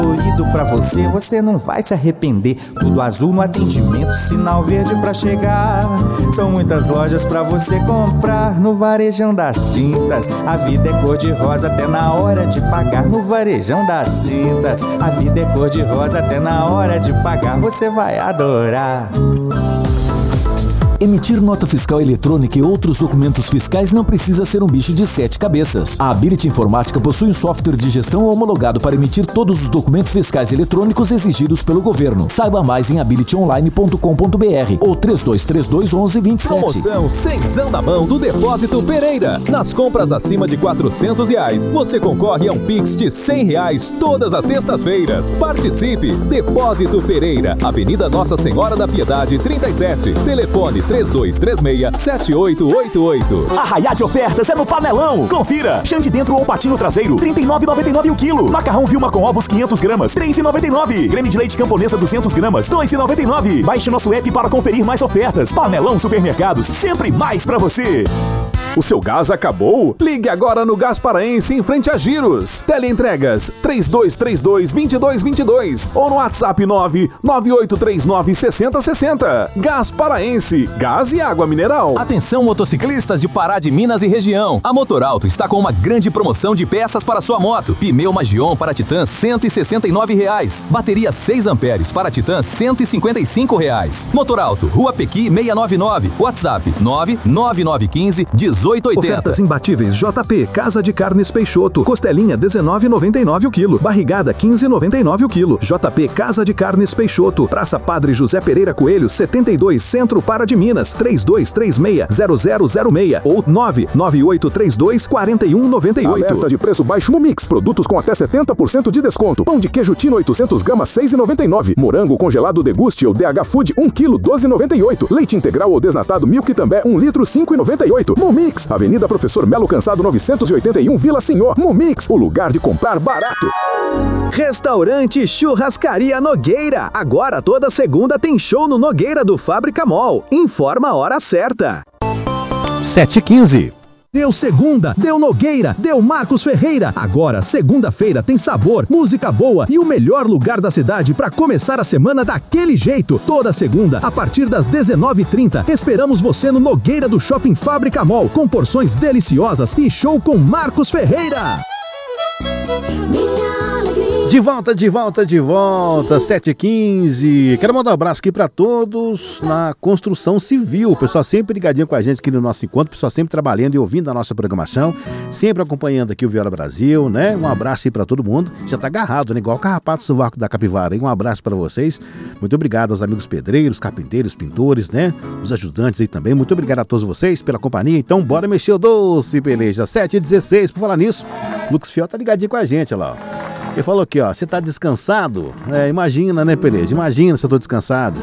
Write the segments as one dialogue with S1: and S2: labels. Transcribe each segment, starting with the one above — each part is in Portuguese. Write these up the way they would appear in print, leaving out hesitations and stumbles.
S1: Colorido pra você, você não vai se arrepender. Tudo azul no atendimento, sinal verde pra chegar. São muitas lojas pra você comprar. No Varejão das Tintas, a vida é cor de rosa até na hora de pagar. No Varejão das Tintas, a vida é cor de rosa até na hora de pagar. Você vai adorar.
S2: Emitir nota fiscal eletrônica e outros documentos fiscais não precisa ser um bicho de 7 cabeças. A Ability Informática possui um software de gestão homologado para emitir todos os documentos fiscais eletrônicos exigidos pelo governo. Saiba mais em abilityonline.com.br ou 3232-1127.
S3: Promoção Cenzão da Mão do Depósito Pereira. Nas compras acima de R$400, você concorre a um Pix de R$100 todas as sextas-feiras. Participe! Depósito Pereira, Avenida Nossa Senhora da Piedade, 37. Telefone 3236-7888.
S4: Arraiá de ofertas é no Panelão. Confira. Chão de dentro ou patinho traseiro, R$ 39,99 o quilo. Macarrão Vilma com ovos 500 gramas, R$ 3,99. Creme de leite camponesa 200 gramas, R$ 2,99. Baixe nosso app para conferir mais ofertas. Panelão Supermercados, sempre mais pra você.
S3: O seu gás acabou? Ligue agora no Gás Paraense em frente a Giros. Teleentregas 3232-2222 ou no WhatsApp 99839-6060. Gás Paraense, gás e água mineral.
S5: Atenção motociclistas de Pará de Minas e região. A Motorauto está com uma grande promoção de peças para sua moto. Pneu Magion para Titan R$ 169. Bateria 6 amperes para Titan R$ 155. Motorauto, Rua Pequi 699. WhatsApp 99915-1880.
S6: Ofertas imbatíveis JP, Casa de Carnes Peixoto, costelinha R$19,99 o quilo, barrigada R$15,99 o quilo. JP Casa de Carnes Peixoto, Praça Padre José Pereira Coelho, 72, Centro Pará de Minas, 3236-0006 ou 99832-4198.
S7: Alerta de preço baixo no Mix, produtos com até 70% de desconto. Pão de queijo Tino 800 gramas, R$ 6,99. Morango congelado Deguste ou DH Food 1 kg, R$ 12,98. Leite integral ou desnatado Milk També 1 litro, R$ 5,98. Mumix, Avenida Professor Melo Cansado 981, Vila Senhor. Mumix, o lugar de comprar barato.
S8: Restaurante Churrascaria Nogueira. Agora toda segunda tem show no Nogueira do Fábrica Mall. Informa a hora certa.
S9: 7h15.
S8: Deu segunda, deu Nogueira, deu Marcos Ferreira. Agora, segunda-feira, tem sabor, música boa e o melhor lugar da cidade para começar a semana daquele jeito. Toda segunda, a partir das 19h30, esperamos você no Nogueira do Shopping Fábrica Mall, com porções deliciosas e show com Marcos Ferreira.
S9: De volta, 7h15. Quero mandar um abraço aqui para todos na construção civil. O pessoal sempre ligadinho com a gente aqui no nosso encontro, o pessoal sempre trabalhando e ouvindo a nossa programação, sempre acompanhando aqui o Viola Brasil, né? Um abraço aí para todo mundo. Já tá agarrado, né? Igual o carrapato sovaco da capivara. Um abraço para vocês. Muito obrigado aos amigos pedreiros, carpinteiros, pintores, né? Os ajudantes aí também. Muito obrigado a todos vocês pela companhia. Então, bora mexer o doce, peleja. 7h16. Por falar nisso, Lucas Fiel tá ligadinho com a gente, olha lá, ó. Ele falou aqui, ó, você tá descansado? Imagina, né, Peleja? Imagina se eu tô descansado.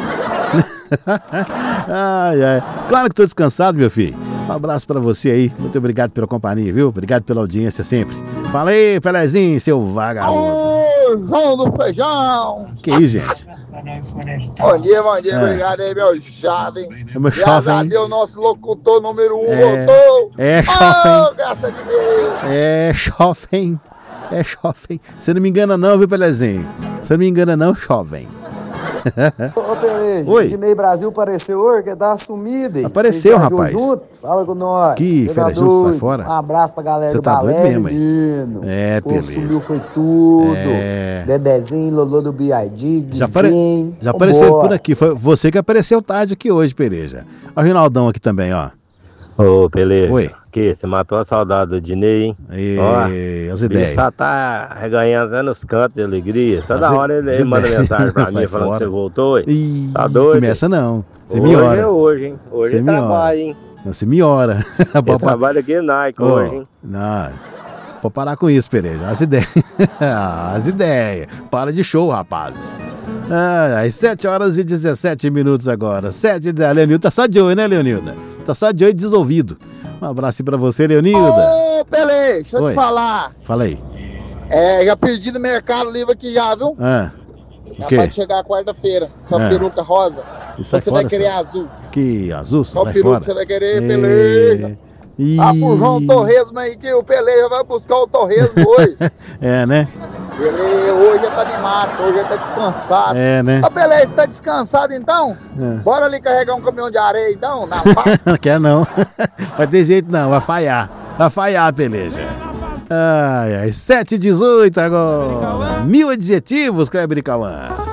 S9: Ai, ai. Claro que tô descansado, meu filho. Um abraço pra você aí. Muito obrigado pela companhia, viu? Obrigado pela audiência sempre. Fala aí, Pelezinho, seu vagabundo.
S10: Ô, João do Feijão.
S9: Que isso, gente?
S10: Bom dia. Obrigado aí, meu jovem.
S9: Meu
S10: Graças a
S9: jovem.
S10: Deus, nosso locutor número 1 voltou.
S9: Jovem.
S10: Graças a Deus.
S9: Jovem. Jovem. Você não me engana não, viu, Pelezinho? Você não me engana não, jovem.
S11: Ô, Peleja,
S9: Oi.
S11: o Dinei Brasil apareceu hoje, quer dar uma sumida aí.
S9: Apareceu,
S11: Vocês
S9: rapaz.
S11: Junto? Fala com nós.
S9: Que
S11: Cê tá
S9: fera junto, sai
S11: doido?
S9: fora.
S11: Um abraço pra galera
S9: Cê
S11: do
S9: tá doido
S11: balé,
S9: mesmo, hein?
S11: menino. O povo
S9: Peleja.
S11: sumiu, foi tudo.
S9: É.
S11: Dedezinho, Lolô do B.I.D.,
S9: Já
S11: Guizinho.
S9: apareceu
S11: Vambora.
S9: por aqui. Foi você que apareceu tarde aqui hoje, Peleja. Ó, o Rinaldão aqui também, ó.
S12: Ô, Peleja.
S9: Oi.
S12: Que você matou a saudade do Dinei, hein?
S9: As ideias.
S12: Ele só tá reganhando até nos cantos de alegria. Toda
S9: As
S12: hora ele
S9: ideias.
S12: manda mensagem pra
S9: Sai
S12: mim falando
S9: fora.
S12: que você voltou, hein?
S9: Ih,
S12: Tá doido?
S9: começa não. Você
S12: Hoje
S9: me ora.
S12: é hoje, hein? Hoje
S9: Você
S12: é
S9: me ora.
S12: trabalho, hein?
S9: Você me ora.
S12: Eu trabalho aqui na Nike hoje, hein?
S9: Não, vou parar com isso, Pereira. As ideias. As ideias. Para de show, rapaz. Às 7h17 agora. 7h10. Leonildo tá só de olho, né, Leonilda? Tá só de olho desolvido. Um abraço pra você, Leonilda.
S10: Ô, Pele, deixa eu
S9: Oi.
S10: te falar.
S9: Fala aí.
S10: Já perdi no Mercado Livre aqui já, viu?
S9: O
S10: Já
S9: quê?
S10: pode chegar quarta-feira. Sua peruca rosa.
S9: E sai
S10: Você
S9: fora,
S10: vai querer
S9: sai.
S10: azul.
S9: Que azul?
S10: Só o
S9: Vai
S10: peruca
S9: fora.
S10: que você vai querer, Pele. Pro João Torresmo aí que o Pele já vai buscar o Torresmo hoje.
S9: Né?
S10: Ele hoje tá de mato, hoje ele tá descansado.
S9: É, né?
S10: Ô, Pelé, você tá descansado então? Bora ali carregar um caminhão de areia então? Na pá.
S9: Não quer não. Vai ter jeito não, vai falhar. Vai falhar, peleja. Ai, ai, 7h18 agora. 1000 adjetivos, Kleber e Cauã.